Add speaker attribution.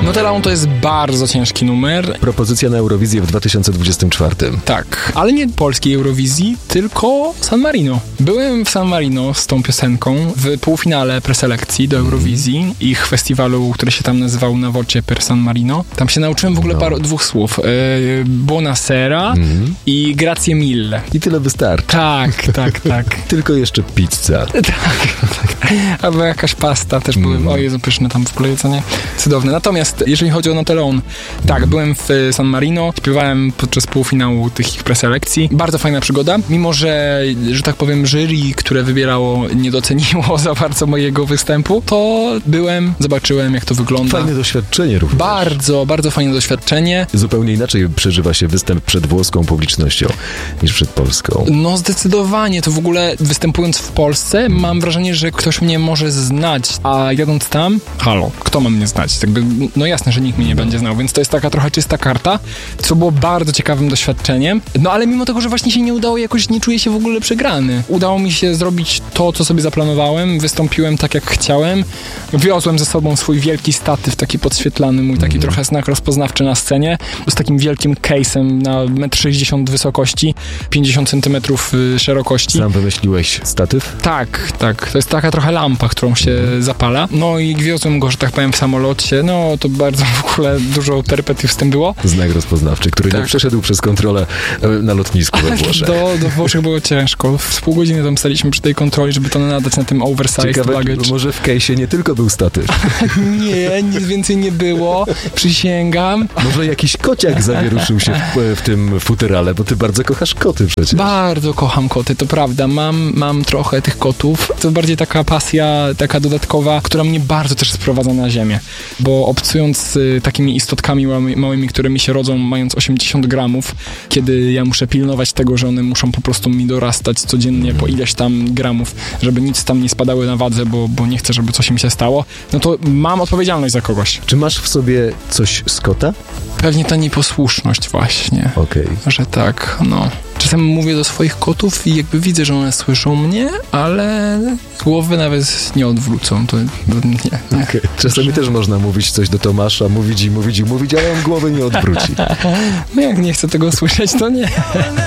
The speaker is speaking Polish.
Speaker 1: Notelaun to jest bardzo ciężki numer.
Speaker 2: Propozycja na Eurowizję w 2024.
Speaker 1: Tak, ale nie polskiej Eurowizji, tylko San Marino. Byłem w San Marino z tą piosenką w półfinale preselekcji do Eurowizji, ich festiwalu, który się tam nazywał Na Voce per San Marino. Tam się nauczyłem w ogóle dwóch słów. Buonasera i grazie mille.
Speaker 2: I tyle wystarczy.
Speaker 1: Tak.
Speaker 2: Tylko jeszcze pizza.
Speaker 1: Tak. Albo jakaś pasta też byłem. O Jezu, pyszne tam w ogóle jedzenie. Cudowne. Natomiast jeżeli chodzi o Notelaun, tak, byłem w San Marino, śpiewałem podczas półfinału tych ich preselekcji. Bardzo fajna przygoda, mimo że tak powiem, jury, które wybierało, nie doceniło za bardzo mojego występu, to byłem, zobaczyłem, jak to wygląda.
Speaker 2: Fajne doświadczenie również.
Speaker 1: Bardzo, bardzo fajne doświadczenie.
Speaker 2: Zupełnie inaczej przeżywa się występ przed włoską publicznością niż przed polską.
Speaker 1: No zdecydowanie, to w ogóle występując w Polsce, mam wrażenie, że ktoś mnie może znać, a jadąc tam, halo, kto ma mnie znać? Jakby, no jasne, że nikt mnie nie będzie znał, więc to jest taka trochę czysta karta, co było bardzo ciekawym doświadczeniem. No ale mimo tego, że właśnie się nie udało, jakoś nie czuję się w ogóle przegrany. Udało mi się zrobić to, co sobie zaplanowałem, wystąpiłem tak, jak chciałem. Wiozłem ze sobą swój wielki statyw, taki podświetlany, mój taki trochę znak rozpoznawczy na scenie, z takim wielkim case'em na 1,60 m wysokości, 50 cm szerokości.
Speaker 2: Sam wymyśliłeś statyw?
Speaker 1: Tak. To jest taka trochę lampa, którą się zapala. No i wiozłem go, że tak powiem, w samolocie. No to bardzo w ogóle dużo perypetiów z tym było.
Speaker 2: Znak rozpoznawczy, który nie przeszedł przez kontrolę na lotnisku we Włoszech.
Speaker 1: Do Włoszech było ciężko. Z pół godziny tam staliśmy przy tej kontroli, żeby to nadać na tym oversized luggage.
Speaker 2: Może w case'ie nie tylko był statyw.
Speaker 1: Nie, nic więcej nie było. Przysięgam.
Speaker 2: Może jakiś kociak zawieruszył się w tym futerale, bo ty bardzo kochasz koty przecież.
Speaker 1: Bardzo kocham koty, to prawda. Mam trochę tych kotów. To bardziej taka pasja, taka dodatkowa, która mnie bardzo też sprowadza na ziemię. Bo obcując z takimi istotkami małymi, które mi się rodzą, mając 80 gramów, kiedy ja muszę pilnować tego, że one muszą po prostu mi dorastać codziennie po ileś tam gramów, żeby nic tam nie spadały na wadze, bo nie chcę, żeby coś im się stało, no to mam odpowiedzialność za kogoś.
Speaker 2: Czy masz w sobie coś z kota?
Speaker 1: Pewnie ta nieposłuszność właśnie.
Speaker 2: Okej.
Speaker 1: Że tak, no. Czasem mówię do swoich kotów i jakby widzę, że one słyszą mnie, ale głowy nawet nie odwrócą. To nie.
Speaker 2: Okay. Czasami też można mówić coś do Tomasza, mówić, ale on głowy nie odwróci.
Speaker 1: No jak nie chce tego słyszeć, to nie.